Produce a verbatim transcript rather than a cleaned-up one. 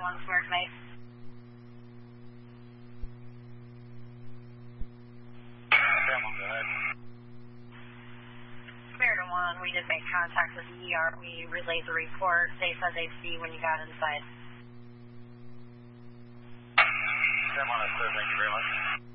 one, Samaritan eight. Samaritan, go ahead. Samaritan one, we did make contact with the E R. We relayed the report. They said they'd see when you got inside. Samaritan, thank you very much.